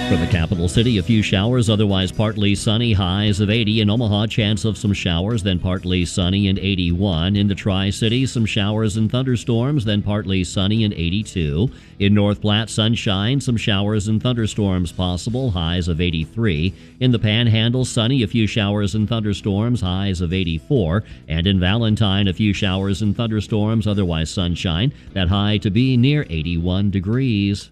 For the capital city, a few showers, otherwise partly sunny, highs of 80. In Omaha, chance of some showers, then partly sunny and 81. In the Tri-City, some showers and thunderstorms, then partly sunny and 82. In North Platte, sunshine, some showers and thunderstorms possible, highs of 83. In the Panhandle, sunny, a few showers and thunderstorms, highs of 84. And in Valentine, a few showers and thunderstorms, otherwise sunshine, that high to be near 81 degrees.